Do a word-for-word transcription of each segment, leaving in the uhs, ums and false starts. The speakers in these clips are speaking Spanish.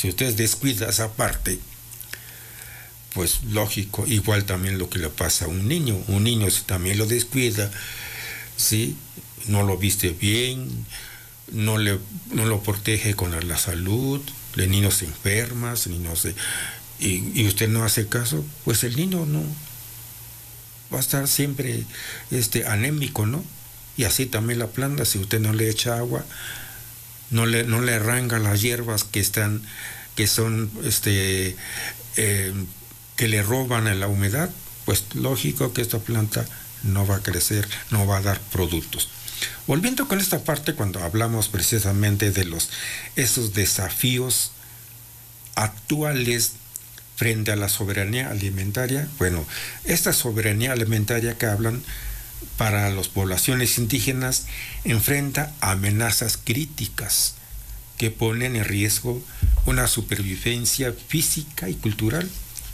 Si usted descuida esa parte, pues lógico, igual también lo que le pasa a un niño. Un niño si también lo descuida, ¿sí? No lo viste bien, no, le, no lo protege con la salud, el niño se enferma, el niño se, y, y usted no hace caso, pues el niño no va a estar siempre este, anémico, ¿no? Y así también la planta, si usted no le echa agua, no le, no le arranca las hierbas que están, que son, este, eh, que le roban a la humedad, pues lógico que esta planta no va a crecer, no va a dar productos. Volviendo con esta parte, cuando hablamos precisamente de los, esos desafíos actuales frente a la soberanía alimentaria, bueno, esta soberanía alimentaria que hablan para las poblaciones indígenas enfrenta amenazas críticas que ponen en riesgo una supervivencia física y cultural.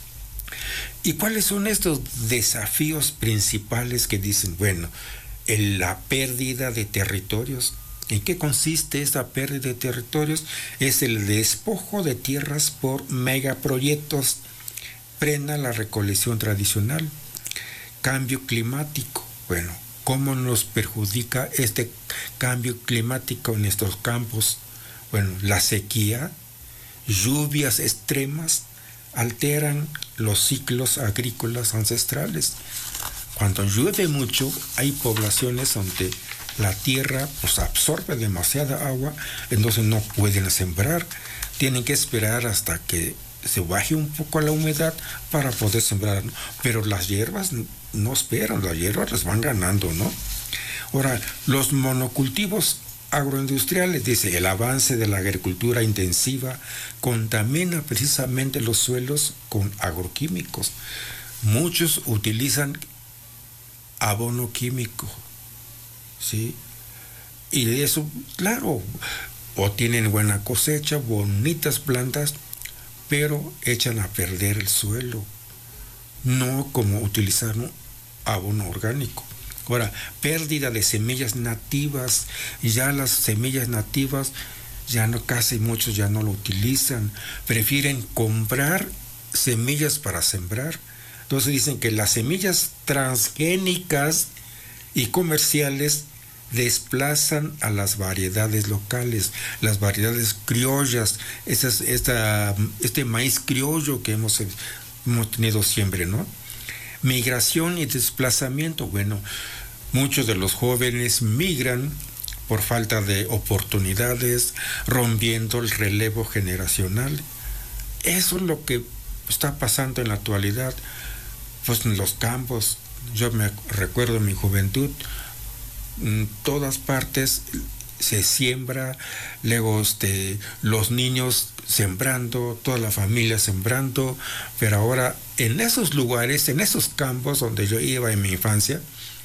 ¿Y cuáles son estos desafíos principales que dicen? Bueno, en la pérdida de territorios. ¿En qué consiste esta pérdida de territorios? Es el despojo de tierras por megaproyectos. Frena la recolección tradicional. Cambio climático. Bueno, ¿cómo nos perjudica este cambio climático en estos campos? Bueno, la sequía, lluvias extremas alteran los ciclos agrícolas ancestrales. Cuando llueve mucho, hay poblaciones donde la tierra pues, absorbe demasiada agua, entonces no pueden sembrar. Tienen que esperar hasta que se baje un poco la humedad para poder sembrar. Pero las hierbas no esperan, las hierbas las van ganando, ¿no? Ahora, los monocultivos agroindustriales, dice, el avance de la agricultura intensiva contamina precisamente los suelos con agroquímicos. Muchos utilizan abono químico, ¿sí? Y de eso, claro, o tienen buena cosecha, bonitas plantas, pero echan a perder el suelo, no como utilizar un abono orgánico. Ahora, pérdida de semillas nativas, ya las semillas nativas, ya no, casi muchos ya no lo utilizan, prefieren comprar semillas para sembrar. Entonces dicen que las semillas transgénicas y comerciales desplazan a las variedades locales, las variedades criollas, esas, esta, este maíz criollo que hemos, hemos tenido siempre, ¿no? Migración y desplazamiento, bueno, muchos de los jóvenes migran por falta de oportunidades, rompiendo el relevo generacional. Eso es lo que está pasando en la actualidad, pues en los campos. Yo me recuerdo en mi juventud, en todas partes se siembra, luego este, los niños sembrando, toda la familia sembrando, pero ahora en esos lugares, en esos campos donde yo iba en mi infancia,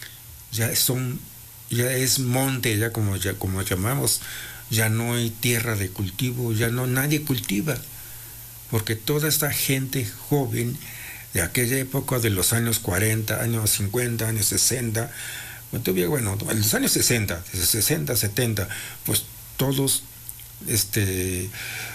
ya son, ya es monte, ya como, ya como llamamos, ya no hay tierra de cultivo, ya no nadie cultiva, porque toda esta gente joven de aquella época de los años cuarenta, años cincuenta, años sesenta, bueno, en los años sesenta, sesenta, setenta, pues todos este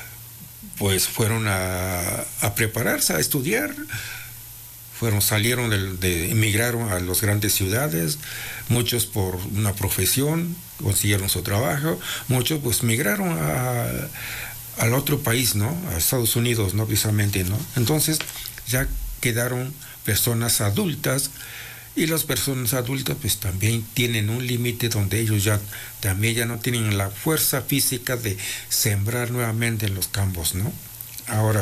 pues fueron a, a prepararse, a estudiar, fueron, salieron de, de, emigraron a las grandes ciudades, muchos por una profesión, consiguieron su trabajo, muchos pues migraron a, al otro país, ¿no? A Estados Unidos, ¿no? Precisamente, ¿no? Entonces ya quedaron personas adultas, y las personas adultas pues también tienen un límite donde ellos ya también ya no tienen la fuerza física de sembrar nuevamente en los campos, ¿no? Ahora,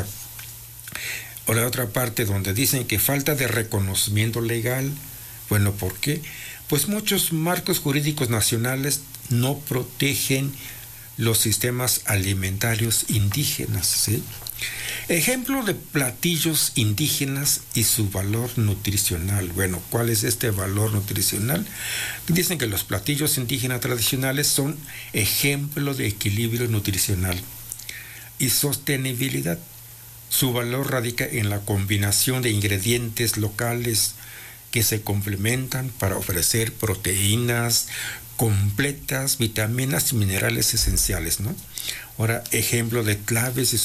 ahora otra parte donde dicen que falta de reconocimiento legal. Bueno, ¿por qué? Pues muchos marcos jurídicos nacionales no protegen los sistemas alimentarios indígenas, ¿sí? Ejemplo de platillos indígenas y su valor nutricional. Bueno, ¿cuál es este valor nutricional? Dicen que los platillos indígenas tradicionales son ejemplo de equilibrio nutricional y sostenibilidad. Su valor radica en la combinación de ingredientes locales que se complementan para ofrecer proteínas completas, vitaminas y minerales esenciales, ¿no? Ahora, ejemplo de claves y